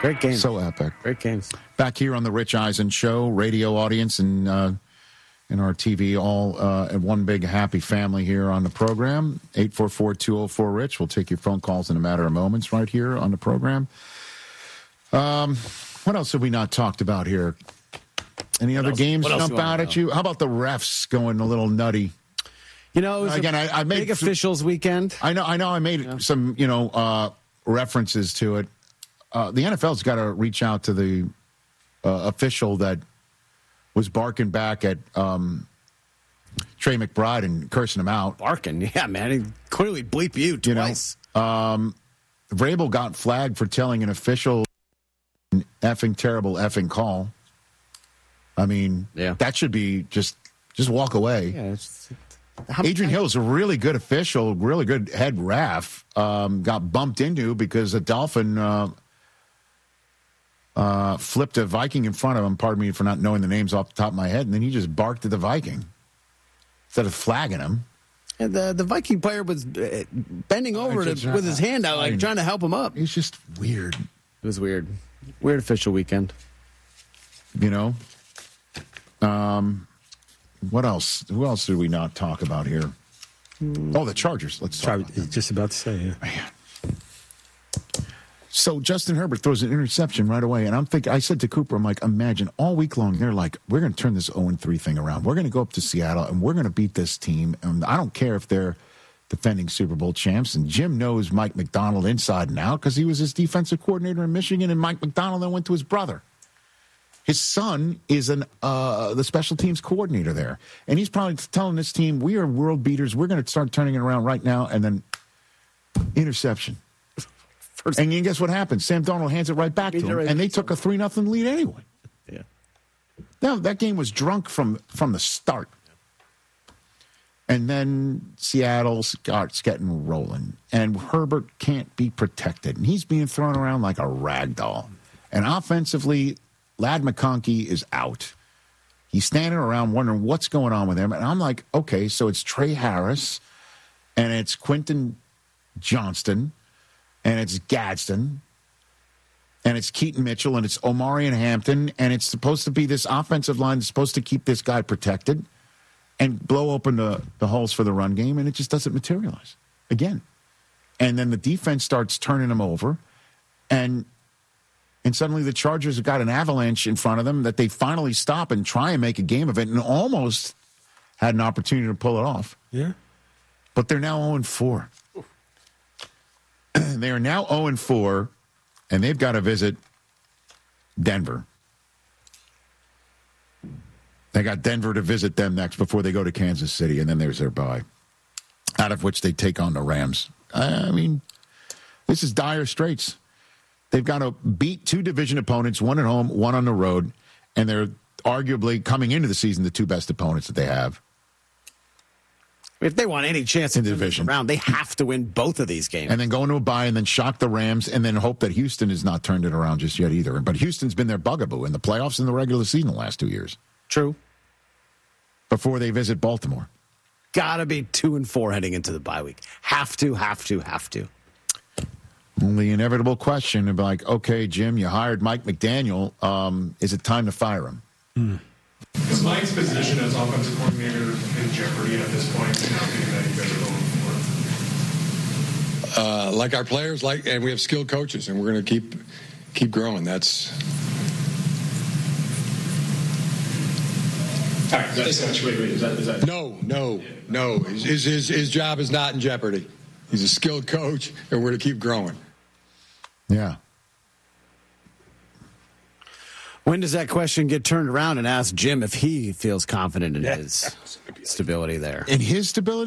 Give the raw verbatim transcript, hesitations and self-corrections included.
Great game. So epic. Great games. Back here on the Rich Eisen Show, radio audience and uh, and our T V, all uh, at one big happy family here on the program. eight four four, two oh four, RICH. We'll take your phone calls in a matter of moments right here on the program. Um, what else have we not talked about here? Any other else? games What else jump you wanna out know? at you? How about the refs going a little nutty? You know, it was Again, a I- I made big some- officials weekend. I know, I know. I made Yeah. some, you know, uh, references to it. Uh, the N F L's got to reach out to the uh, official that was barking back at um, Trey McBride and cursing him out. Barking. Yeah, man. He clearly bleep you You know, twice. um, Vrabel got flagged for telling an official an effing terrible effing call. I mean, Yeah. that should be just just walk away. Yeah, it's, how- Adrian Hill is a really good official, really good head ref. Um, got bumped into because a Dolphin uh, uh, flipped a Viking in front of him. Pardon me for not knowing the names off the top of my head. And then he just barked at the Viking instead of flagging him. And the the Viking player was uh, bending over just- to, with his hand out, like I- trying to help him up. It It's just weird, was weird. Weird official weekend. you know. Um, what else? Who else did we not talk about here? Oh, the Chargers. Let's talk Try, about them. just about to say, yeah. Man. So Justin Herbert throws an interception right away, and I'm thinking. I said to Cooper, I'm like, imagine all week long they're like, we're going to turn this oh and three thing around. We're going to go up to Seattle and we're going to beat this team. And I don't care if they're defending Super Bowl champs. And Jim knows Mike McDonald inside and out because he was his defensive coordinator in Michigan, and Mike McDonald then went to his brother. His son is an uh, the special teams coordinator there, and he's probably telling this team, "We are world beaters. We're going to start turning it around right now." And then interception. First, And you guess what happened? Sam Darnold hands it right back to Hands it him, right and they back to took a three nothing lead anyway. yeah. Now that game was drunk from from the start, and then Seattle starts getting rolling, and Herbert can't be protected, and he's being thrown around like a rag doll. And offensively, Lad McConkey is out. He's standing around wondering what's going on with him, and I'm like, okay, so it's Trey Harris, and it's Quentin Johnston, and it's Gadsden, and it's Keaton Mitchell, and it's Omarion Hampton, and it's supposed to be this offensive line that's supposed to keep this guy protected and blow open the, the holes for the run game, and it just doesn't materialize again. And then the defense starts turning them over, and and suddenly the Chargers have got an avalanche in front of them that they finally stop and try and make a game of it, and almost had an opportunity to pull it off. Yeah. But they're now oh and four. They are now oh and four, and they've got to visit Denver. They got Denver to visit them next before they go to Kansas City, and then there's their bye, out of which they take on the Rams. I mean, this is dire straits. They've got to beat two division opponents, one at home, one on the road, and they're arguably, coming into the season, the two best opponents that they have. If they want any chance In to the win this division. round, they have to win both of these games. And then go into a bye and then shock the Rams and then hope that Houston has not turned it around just yet either. But Houston's been their bugaboo in the playoffs and the regular season the last two years True. before they visit Baltimore. Gotta be two and four heading into the bye week. Have to, have to, have to. The inevitable question of like, okay, Jim, you hired Mike McDaniel. Um, is it time to fire him? Mm. Is Mike's position as offensive coordinator in jeopardy at this point? Now being that you guys are going for it? Uh, like our players, like, and we have skilled coaches, and we're going to keep keep growing. That's. All right, that's wait, wait, is that, is that No, no, no. His, his, his job is not in jeopardy. He's a skilled coach, and we're going to keep growing. Yeah. When does that question get turned around and ask Jim if he feels confident in his stability there? In his stability?